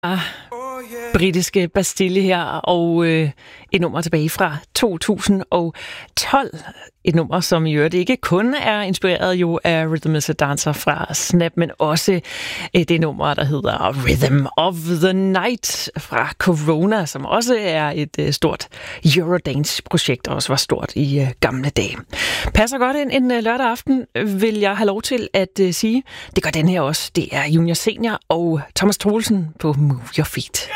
Britiske Bastille her, og et nummer tilbage fra 2012. Et nummer, som i øvrigt ikke kun er inspireret jo af Rhythm is a Dancer fra Snap, men også det nummer, der hedder Rhythm of the Night fra Corona, som også er et stort Eurodance-projekt, og også var stort i gamle dage. Passer godt en lørdag aften, vil jeg have lov til at sige. Det gør den her også. Det er Junior Senior og Thomas Troelsen på Move Your Feet.